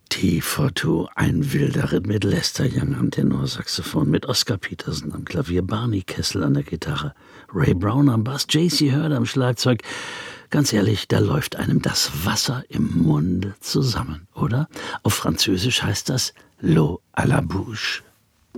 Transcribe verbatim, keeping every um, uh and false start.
T vierundzwanzig, ein wilder Ritt mit Lester Young am Tenorsaxophon, mit Oscar Peterson am Klavier, Barney Kessel an der Gitarre, Ray Brown am Bass, J C Hurd am Schlagzeug. Ganz ehrlich, da läuft einem das Wasser im Munde zusammen, oder? Auf Französisch heißt das L'eau à la bouche.